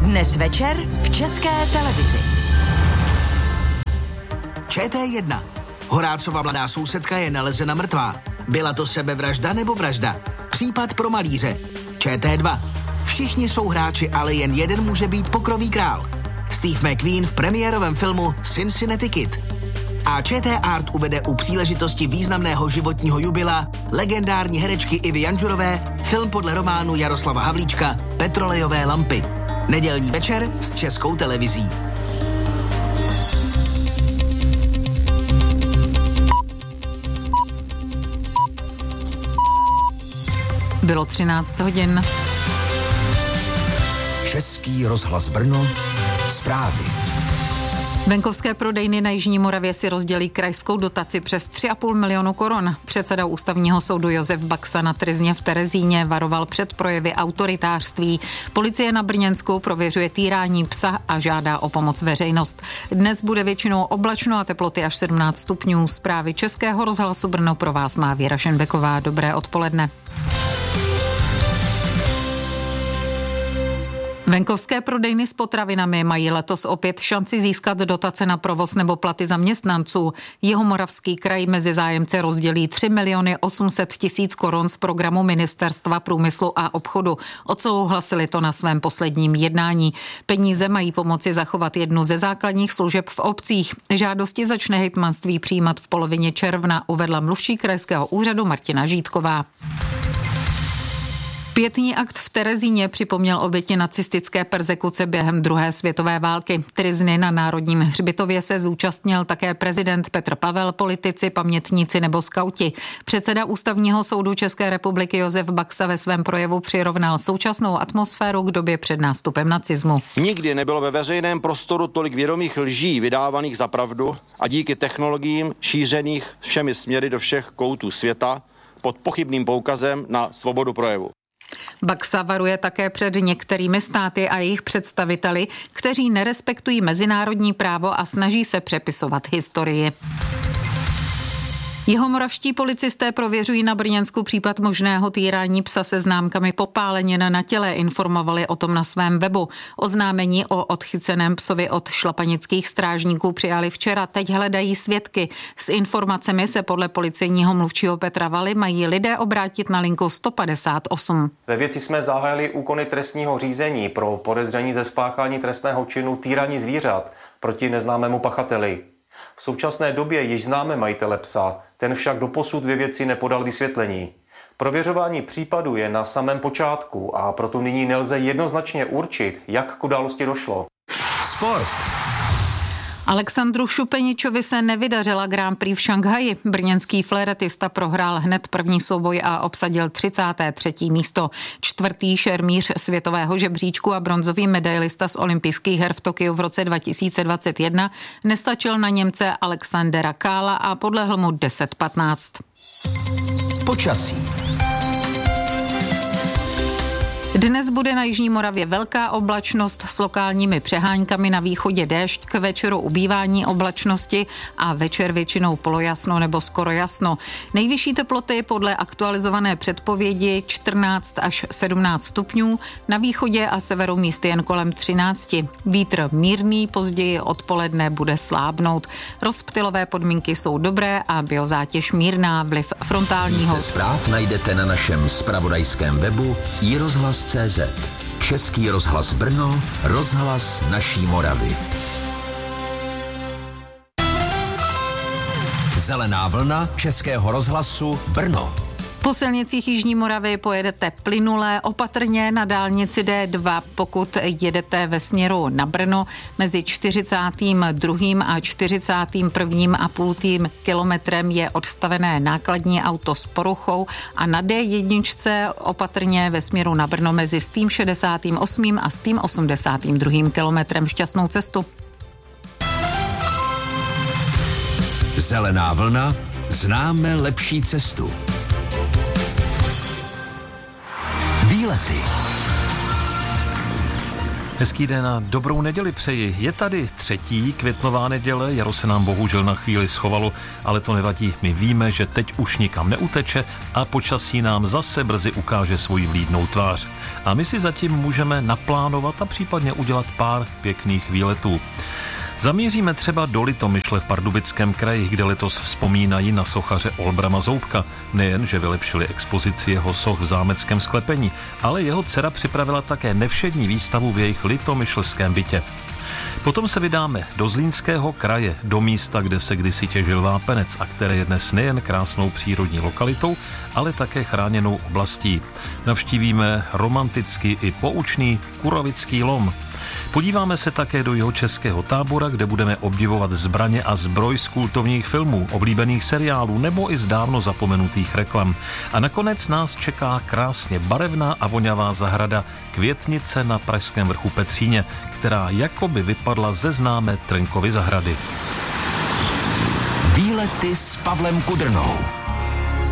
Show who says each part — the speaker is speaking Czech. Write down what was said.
Speaker 1: Dnes večer v České televizi.
Speaker 2: ČT1. Horácova mladá sousedka je nalezena mrtvá. Byla to sebevražda nebo vražda? Případ pro malíře. ČT2. Všichni jsou hráči, ale jen jeden může být pokrový král. Steve McQueen v premiérovém filmu Cincinnati Kid. A ČT Art uvede u příležitosti významného životního jubilea legendární herečky Ivy Janžurové film podle románu Jaroslava Havlíčka Petrolejové lampy. Nedělní večer s Českou televizí.
Speaker 3: Bylo 13 hodin.
Speaker 4: Český rozhlas Brno. Zprávy.
Speaker 3: Venkovské prodejny na Jižní Moravě si rozdělí krajskou dotaci přes 3,5 milionu korun. Předseda Ústavního soudu Josef Baxa na Tryzně v Terezíně varoval před projevy autoritářství. Policie na Brněnsku prověřuje týrání psa a žádá o pomoc veřejnost. Dnes bude většinou oblačno a teploty až 17 stupňů. Zprávy Českého rozhlasu Brno pro vás má Věra Šenbeková. Dobré odpoledne. Venkovské prodejny s potravinami mají letos opět šanci získat dotace na provoz nebo platy zaměstnanců. Jihomoravský kraj mezi zájemce rozdělí 3 800 000 korun z programu Ministerstva průmyslu a obchodu. Odsouhlasili to na svém posledním jednání. Peníze mají pomoci zachovat jednu ze základních služeb v obcích. Žádosti začne hejtmanství přijímat v polovině června, uvedla mluvčí krajského úřadu Martina Žítková. Pietní akt v Terezíně připomněl oběti nacistické perzekuce během druhé světové války. Tryzny na Národním hřbitově se zúčastnil také prezident Petr Pavel, politici, pamětníci nebo skauti. Předseda Ústavního soudu České republiky Josef Baxa ve svém projevu přirovnal současnou atmosféru k době před nástupem nacismu.
Speaker 5: Nikdy nebylo ve veřejném prostoru tolik vědomých lží vydávaných za pravdu a díky technologiím šířených všemi směry do všech koutů světa pod pochybným poukazem na svobodu projevu.
Speaker 3: Baxa varuje také před některými státy a jejich představiteli, kteří nerespektují mezinárodní právo a snaží se přepisovat historii. Jihomoravští policisté prověřují na Brněnsku případ možného týrání psa se známkami popálenina na těle, informovali o tom na svém webu. Oznámení o odchyceném psovi od šlapanických strážníků přijali včera, teď hledají svědky. S informacemi se podle policejního mluvčího Petra Valy mají lidé obrátit na linku 158.
Speaker 6: Ve věci jsme zahájili úkony trestního řízení pro podezření ze spáchání trestného činu týrání zvířat proti neznámému pachateli. V současné době již známe majitele psa, ten však doposud ve věci nepodal vysvětlení. Prověřování případu je na samém počátku a proto nyní nelze jednoznačně určit, jak k události došlo.
Speaker 4: Sport.
Speaker 3: Alexandru Šupeničovi se nevydařila Grand Prix v Šanghaji. Brněnský fléretista prohrál hned první souboj a obsadil 33. místo. Čtvrtý šermíř světového žebříčku a bronzový medailista z olympijských her v Tokiu v roce 2021 nestačil na Němce Alexandera Kála a podlehl mu 10-15.
Speaker 4: Počasí.
Speaker 3: Dnes bude na Jižní Moravě velká oblačnost s lokálními přeháňkami, na východě déšť, k večeru ubývání oblačnosti a večer většinou polojasno nebo skoro jasno. Nejvyšší teploty podle aktualizované předpovědi 14 až 17 stupňů, na východě a severu místy jen kolem 13. Vítr mírný, později odpoledne bude slábnout. Rozptylové podmínky jsou dobré a biozátěž mírná, vliv frontálního.
Speaker 4: Více zpráv najdete na našem zpravodajském webu iRozhlas.cz. Český rozhlas Brno, rozhlas naší Moravy. Zelená vlna Českého rozhlasu Brno.
Speaker 3: Po silnicích Jižní Moravy pojedete plynule, opatrně na dálnici D2, pokud jedete ve směru na Brno mezi 42. a 41,5 kilometrem je odstavené nákladní auto s poruchou a na D1 opatrně ve směru na Brno mezi 68. a 82. kilometrem. Šťastnou cestu.
Speaker 4: Zelená vlna, známe lepší cestu. Výlety.
Speaker 7: Hezký den a dobrou neděli přeji. Je tady 3. květnová neděle, jaro se nám bohužel na chvíli schovalo, ale to nevadí. My víme, že teď už nikam neuteče a počasí nám zase brzy ukáže svoji vlídnou tvář. A my si zatím můžeme naplánovat a případně udělat pár pěkných výletů. Zamíříme třeba do Litomyšle v Pardubickém kraji, kde letos vzpomínají na sochaře Olbrama Zoubka. Nejen, že vylepšili expozici jeho soch v zámeckém sklepení, ale jeho dcera připravila také nevšední výstavu v jejich litomyšlském bytě. Potom se vydáme do Zlínského kraje, do místa, kde se kdysi těžil vápenec a které je dnes nejen krásnou přírodní lokalitou, ale také chráněnou oblastí. Navštívíme romantický i poučný Kurovický lom. Podíváme se také do Jihočeského Tábora, kde budeme obdivovat zbraně a zbroj z kultovních filmů, oblíbených seriálů nebo i z dávno zapomenutých reklam. A nakonec nás čeká krásně barevná a vonavá zahrada Květnice na pražském vrchu Petříně, která jakoby vypadla ze známé Trnkovy zahrady.
Speaker 4: Výlety s Pavlem Kudrnou.